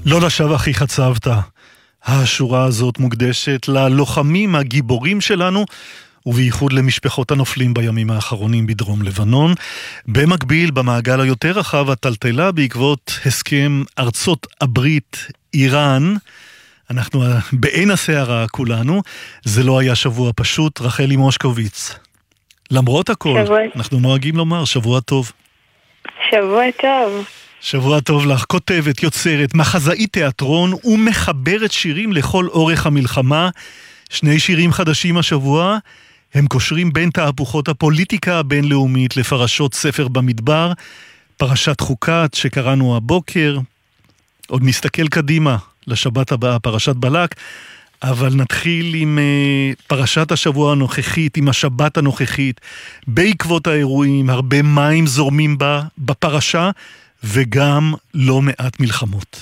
לא לשווא הכי חצבת. השורה הזאת מוקדשת ללוחמים הגיבורים שלנו, ובייחוד למשפחות הנופלים בימים האחרונים בדרום לבנון. במקביל, במעגל היותר רחב הטלטלה בעקבות הסכם ארצות הברית איראן, אנחנו בעין הסערה כולנו. זה לא היה שבוע פשוט. רחלי מושקוביץ, למרות הכל, אנחנו נוהגים לומר שבוע טוב. שבוע טוב. שבוע טוב לך, כותבת, יוצרת, מחזאית תיאטרון ומחברת שירים לכל אורך המלחמה. 2 שירים חדשים השבוע, הם קושרים בין תהפוכות הפוליטיקה הבינלאומית לפרשות ספר במדבר, פרשת חוקת שקראנו הבוקר, עוד נסתכל קדימה לשבת הבאה, פרשת בלק, אבל נתחיל עם פרשת השבוע הנוכחית, עם השבת הנוכחית. בעקבות האירועים, הרבה מים זורמים בה בפרשה, וגם לא מעט מלחמות.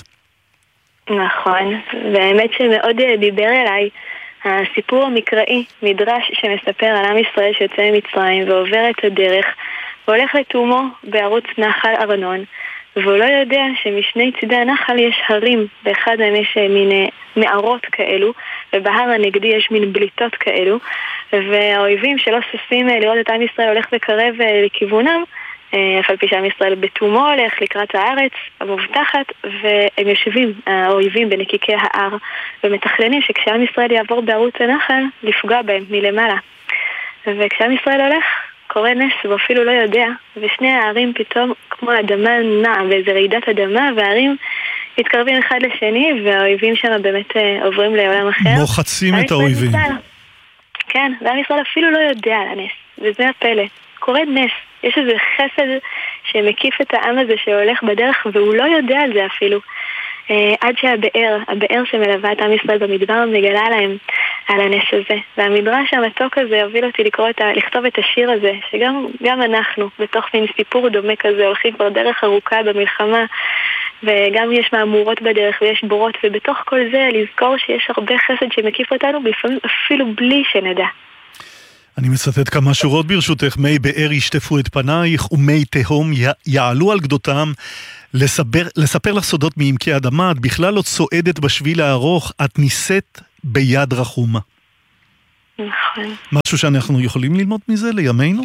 נכון, והאמת שמאוד דיבר אליי הסיפור המקראי, מדרש שמספר על עם ישראל שיוצא ממצרים ועובר את הדרך והולך לתומו בערוץ נחל ארנון, והוא לא יודע שמשני צידי הנחל יש הרים, באחד מהם יש מין מערות כאלו, ובהר הנגדי יש מין בליטות כאלו, והאויבים שלא ששים לראות את עם ישראל הולך וקרב לכיוונם, אף על פי שעם ישראל בתומו הולך לקראת הארץ המובטחת, והם יושבים, האויבים, בנקיקי ההר, ומתכננים שכשעם ישראל יעבור בערוץ הנחל, לפגוע בהם מלמעלה. וכשעם ישראל הולך, קורה נס, הוא אפילו לא יודע, ושני הערים פתאום כמו אדמה נעה, באיזו רעידת אדמה, והערים מתקרבים אחד לשני, והאויבים שם באמת עוברים לעולם אחר. מוחצים את האויבים. כן, ועם ישראל אפילו לא יודע על הנס, וזה הפלא. קורה נס, יש איזה חסד שמקיף את העם הזה שהולך בדרך, והוא לא יודע על זה אפילו. עד שהבאר שמלווה את עם ישראל במדבר מגלה להם על הנס הזה. והמדרש המתוק הזה הוביל אותי לכתוב את השיר הזה, שגם אנחנו, בתוך מין סיפור דומה כזה, הולכים כבר דרך ארוכה במלחמה, וגם יש מהמורות בדרך ויש בורות, ובתוך כל זה לזכור שיש הרבה חסד שמקיף אותנו, לפעמים אפילו בלי שנדע. אני מצטט כמה שורות ברשותך. מי באר ישטפו את פנייך ומי תהום יעלו על גדותם. לספר לך סודות מעמקי אדמה, את בכלל לא צועדת בשביל הארוך, את ניסית ביד רחומה. נכון. משהו שאנחנו יכולים ללמוד מזה לימינו?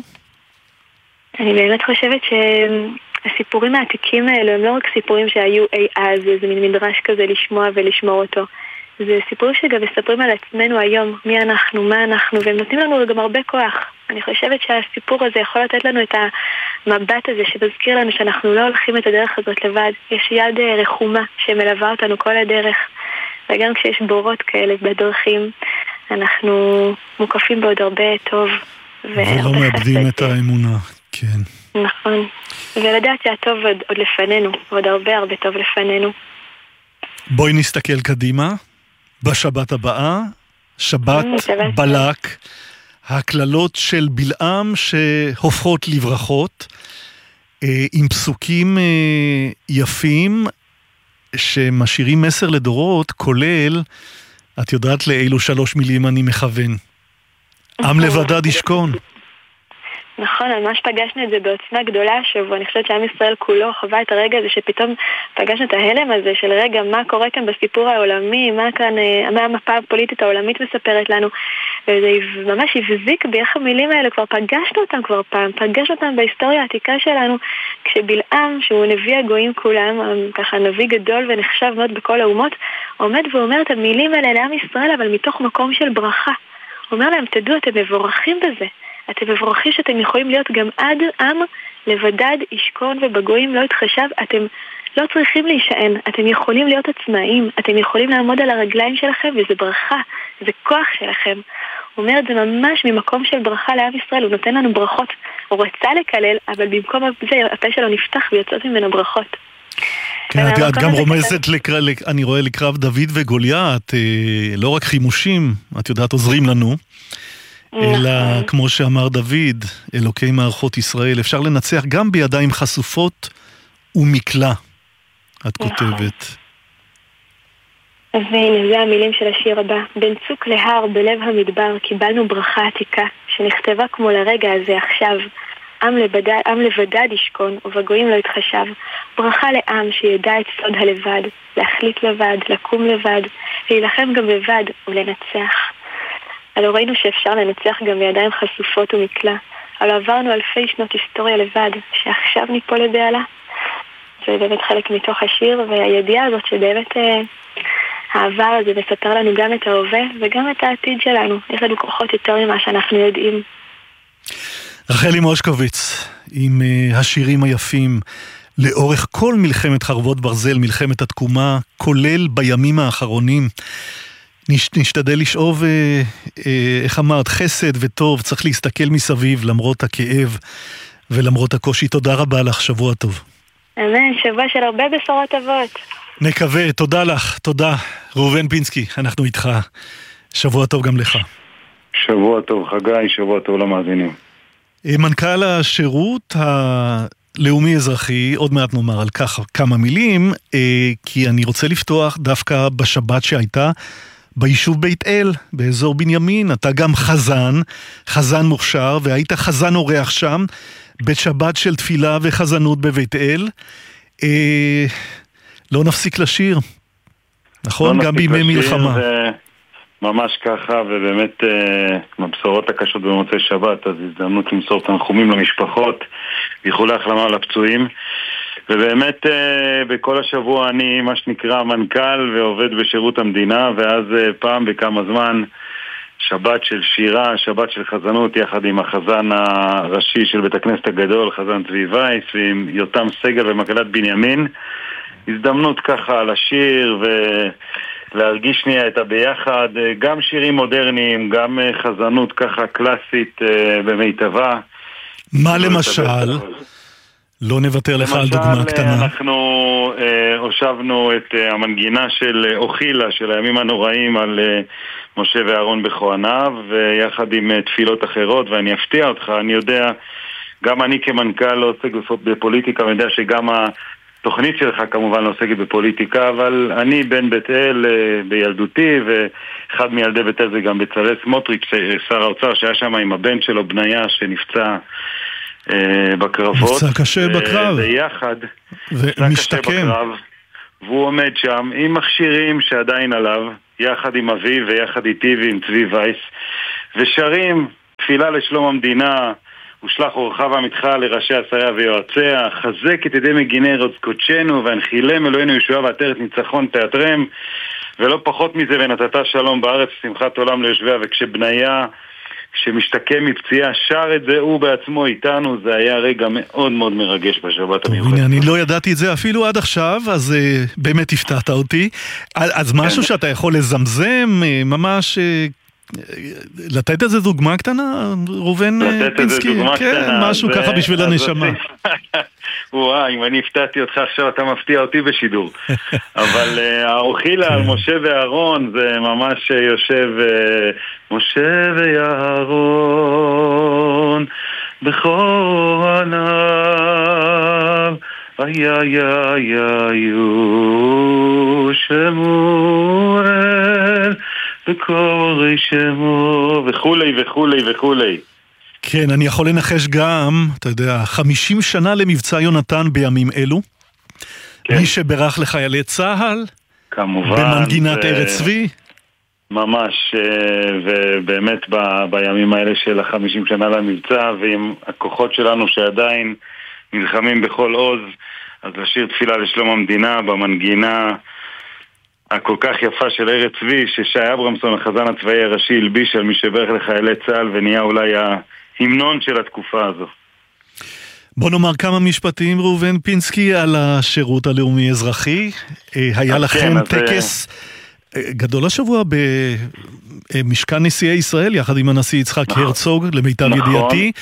אני באמת חושבת שהסיפורים העתיקים האלו הם לא רק סיפורים שהיו אי אז, זה מין מדרש כזה לשמוע ולשמור אותו. זה סיפורים שגם מספרים על עצמנו היום, מי אנחנו, מה אנחנו, והם נותנים לנו גם הרבה כוח. אני חושבת שהסיפור הזה יכול לתת לנו את המבט הזה שמזכיר לנו שאנחנו לא הולכים את הדרך הזאת לבד. יש יד רחומה שמלווה אותנו כל הדרך, וגם כשיש בורות כאלה בדרכים, אנחנו מוקפים בעוד הרבה טוב. ולא מאבדים את האמונה, כן. נכון, ולדעת שהטוב עוד לפנינו, עוד הרבה טוב לפנינו. בואי נסתכל קדימה. בשבת הבאה, שבת בלק, הכללות של בלעם שהופכות לברכות, עם פסוקים יפים שמשאירים מסר לדורות, כולל, את יודעת לאילו 3 מילים אני מכוון. עם לבדד ישכון. נכון, ממש פגשנו את זה בעוצמה גדולה השבוע. אני חושבת שעם ישראל כולו חווה את הרגע הזה שפתאום פגשנו את ההלם הזה של רגע, מה קורה כאן בסיפור העולמי, מה המפה הפוליטית העולמית מספרת לנו, וזה ממש הבזיק בי איך המילים האלה, כבר פגשנו אותם כבר פעם, פגשנו אותם בהיסטוריה העתיקה שלנו, כשבלעם, שהוא נביא הגויים כולם, ככה נביא גדול ונחשב מאוד בכל האומות, עומד ואומר את המילים האלה לעם ישראל, אבל מתוך מקום של ברכה. הוא אומר להם, תדעו, אתם מבורכים בזה. אתם מבורכים שאתם יכולים להיות גם עד עם לבדד ישכון ובגויים לא יתחשב. אתם לא צריכים להישען, אתם יכולים להיות עצמאים, אתם יכולים לעמוד על הרגליים שלכם, וזה ברכה, זה כוח שלכם. הוא אומר את זה ממש ממקום של ברכה לעם ישראל, הוא נותן לנו ברכות. הוא רצה לקלל, אבל במקום זה הפה שלו נפתח ויוצאות ממנו ברכות. כן, את גם רומזת, אני רואה לקרב דוד וגוליית, לא רק חימושים, את יודעת, עוזרים לנו, אלא כמו שאמר דוד, אלוקי מערכות ישראל, אפשר לנצח גם בידיים חשופות ומקלה, את כותבת. אז הנה, זה המילים של השיר הבא. בין צוק להר בלב המדבר קיבלנו ברכה עתיקה, שנכתבה כמו לרגע הזה עכשיו. עם לבדד ישכון, ובגויים לא יתחשב. ברכה לעם שידע את סוד הלבד, להחליט לבד, לקום לבד, להילחם גם לבד ולנצח. הלא ראינו שאפשר לנצח גם בידיים חשופות ומקלה. הלא עברנו אלפי שנות היסטוריה לבד, שעכשיו ניפול לבעלה. זה באמת חלק מתוך השיר, והידיעה הזאת שבאמת העבר הזה מספר לנו גם את ההווה וגם את העתיד שלנו. יש לנו כוחות יותר ממה שאנחנו יודעים. רחלי מושקוביץ, עם השירים היפים לאורך כל מלחמת חרבות ברזל, מלחמת התקומה, כולל בימים האחרונים. נשתדל לשאוב, איך אמרת, חסד וטוב, צריך להסתכל מסביב למרות הכאב ולמרות הקושי. תודה רבה לך, שבוע טוב. אמן, שבוע של הרבה בשורות טובות. נקווה, תודה לך, תודה. ראובן פינסקי, אנחנו איתך. שבוע טוב גם לך. שבוע טוב חגי, שבוע טוב למאזינים. מנכ"ל השירות הלאומי-אזרחי, עוד מעט נאמר על כך כמה מילים, כי אני רוצה לפתוח דווקא בשבת שהייתה ביישוב בית אל, באזור בנימין. אתה גם חזן מוכשר, והיית חזן אורח שם, בית שבת של תפילה וחזנות בבית אל. לא נפסיק לשיר, נכון? גם בימי מלחמה. ממש ככה, ובאמת מבשורות הקשות במוצאי שבת, אז הזדמנות למסור תנחומים למשפחות, איחולי החלמה לפצועים. ובאמת בכל השבוע אני מה שנקרא מנכ"ל ועובד בשירות המדינה, ואז פעם בכמה זמן שבת של שירה, שבת של חזנות, יחד עם החזן הראשי של בית הכנסת הגדול, חזן צבי וייס, ועם יותם סגל ומקהלת בנימין. הזדמנות ככה לשיר ולהרגיש שנייה את הביחד, גם שירים מודרניים, גם חזנות ככה קלאסית במיטבה. מה למשל? לא נוותר לך על דוגמה קטנה. למשל אנחנו הושבנו את המנגינה של אוכילה של הימים הנוראים על משה ואהרון בכהניו, ויחד עם תפילות אחרות, ואני אפתיע אותך, אני יודע, גם אני כמנכ"ל לא עוסק בפוליטיקה, אני יודע שגם התוכנית שלך כמובן לא עוסקת בפוליטיקה, אבל אני בן בית אל בילדותי, ואחד מילדי בית אל זה גם בצלאל סמוטריץ', שר האוצר, שהיה שם עם הבן שלו בניה שנפצע בקרבות. נפצע קשה בקרב. ויחד, ומשתקם. והוא עומד שם עם מכשירים שעדיין עליו, יחד עם אביו ויחד איתי ועם צבי וייס, ושרים תפילה לשלום המדינה, ושלח אורך ועמיתך לראשי עשיה ויועציה, חזק את ידי מגיני ארץ קודשנו, והנחילם אלוהינו ישועה ועטרת ניצחון תיאטרם, ולא פחות מזה, ונתת שלום בארץ שמחת עולם ליושביה. וכשבניה שמשתקם מפציעה שר את זה הוא בעצמו איתנו, זה היה רגע מאוד מאוד מרגש בשבת המיוחדת. הנה, אני לא ידעתי את זה אפילו עד עכשיו, אז באמת הפתעת אותי. אז משהו שאתה יכול לזמזם, ממש לתת איזה דוגמה קטנה, ראובן פינסקי? כן, משהו ככה בשביל הנשמה. וואי, אם אני הפתעתי אותך עכשיו אתה מפתיע אותי בשידור. אבל האוכילה על משה ואהרון זה ממש יושב משה ואהרון בכהניו היו שמואל בקורי שמו וכולי וכולי וכולי. כן, אני יכול לנחש גם, אתה יודע, 50 שנה למבצע יונתן בימים אלו. כן. מי שברח לחיילי צהל, כמובן, במנגינת ארץ צבי. ממש, ובאמת בימים האלה של 50 שנה למבצע, ועם הכוחות שלנו שעדיין נלחמים בכל עוז, אז לשיר תפילה לשלום המדינה במנגינה הכל כך יפה של ארץ צבי, ששי אברמסון, החזן הצבאי הראשי, הלביש על מי שברח לחיילי צהל, ונהיה אולי ההמנון של התקופה הזו. בוא נאמר כמה משפטים, ראובן פינסקי, על השירות הלאומי-אזרחי. היה לכם טקס גדול השבוע במשכן נשיאי ישראל, יחד עם הנשיא יצחק הרצוג, למיטב ידיעתי.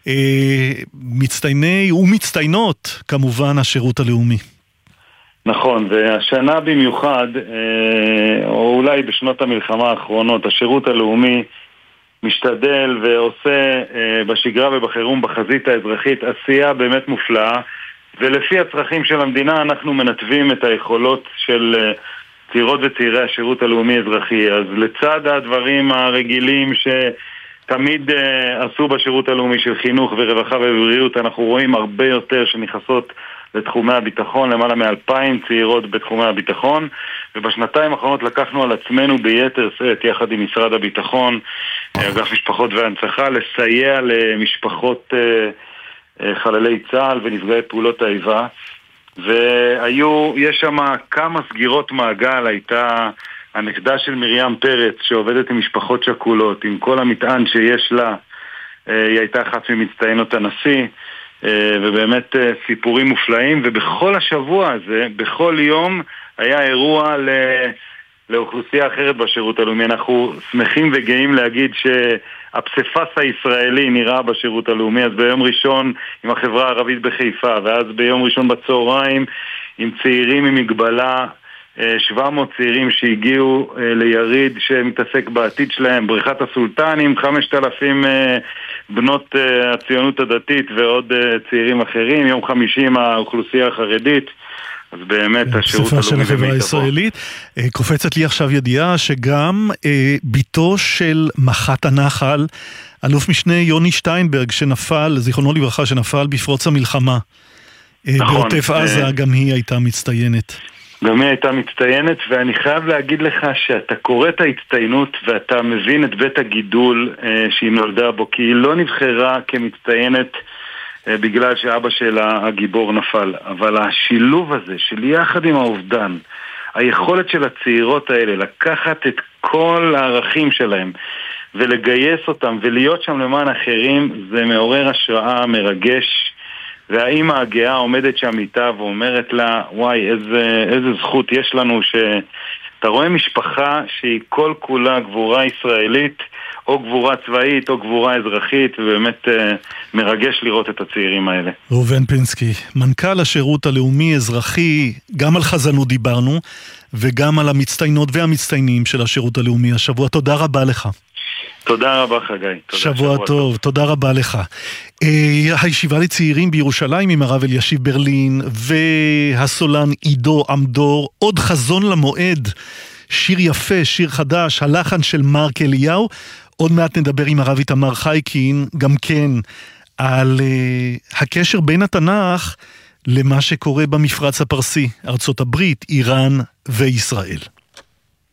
מצטייני ומצטיינות, כמובן, השירות הלאומי. נכון, והשנה במיוחד, או אולי בשנות המלחמה האחרונות, השירות הלאומי משתדל ועושה בשגרה ובחירום בחזית האזרחית עשייה באמת מופלאה, ולפי הצרכים של המדינה אנחנו מנתבים את היכולות של צעירות וצעירי השירות הלאומי אזרחי. אז לצד הדברים הרגילים תמיד עשו בשירות הלאומי של חינוך ורווחה ובריאות. אנחנו רואים הרבה יותר שנכנסות לתחומי הביטחון, למעלה מ2,000 צעירות בתחומי הביטחון, ובשנתיים האחרונות לקחנו על עצמנו ביתר שאת, יחד עם משרד הביטחון, אגף משפחות והנצחה, לסייע למשפחות חללי צה"ל ונפגעי פעולות האיבה. יש שם כמה סגירות מעגל. הייתה הנכדה של מרים פרץ שעובדת עם משפחות שכולות, עם כל המטען שיש לה. היא הייתה אחת ממצטיינות הנשיא, ובאמת סיפורים מופלאים. ובכל השבוע הזה, בכל יום, היה אירוע לאוכלוסייה אחרת בשירות הלאומי. אנחנו שמחים וגאים להגיד שהפסיפס הישראלי נראה בשירות הלאומי. אז ביום ראשון עם החברה הערבית בחיפה, ואז ביום ראשון בצהריים עם צעירים עם מגבלה, 700 צעירים שהגיעו ליריד שמתעסק בעתיד שלהם, בריכת הסולטנים, 5,000 בנות הציונות הדתית ועוד צעירים אחרים. יום חמישי עם האוכלוסייה החרדית. אז באמת השירות הלאומי של החברה הישראלית. קופצת לי עכשיו ידיעה שגם ביתו של מח"ט הנחל, אלוף משנה יוני שטיינברג, שנפל, זיכרונו לברכה, שנפל בפרוץ המלחמה בעוטף עזה, גם היא הייתה מצטיינת. גם היא הייתה מצטיינת, ואני חייב להגיד לך שאתה קורא את ההצטיינות ואתה מבין את בית הגידול שהיא נולדה בו, כי היא לא נבחרה כמצטיינת בגלל שאבא שלה הגיבור נפל, אבל השילוב הזה של יחד עם האובדן, היכולת של הצעירות האלה לקחת את כל הערכים שלהם ולגייס אותם ולהיות שם למען אחרים, זה מעורר השראה, מרגש. והאמא הגאה עומדת שם איתה ואומרת לה, וואי, איזה זכות יש לנו שאתה רואה משפחה שהיא כל כולה גבורה ישראלית, או גבורה צבאית, או גבורה אזרחית, ובאמת מרגש לראות את הצעירים האלה. ראובן פינסקי, מנכ"ל השירות הלאומי אזרחי, גם על חזנות דיברנו, וגם על המצטיינות והמצטיינים של השירות הלאומי השבוע. תודה רבה לך. תודה רבה חגי. שבוע טוב, תודה רבה לך. הישיבה לצעירים בירושלים עם הרב אלישיב ברלין והסולן עידו עמדור, עוד חזון למועד, שיר יפה, שיר חדש, הלחן של מרק אליהו. עוד מעט נדבר עם הרב איתמר חייקין גם כן על הקשר בין התנ"ך למה שקורה במפרץ הפרסי, ארצות הברית, איראן וישראל.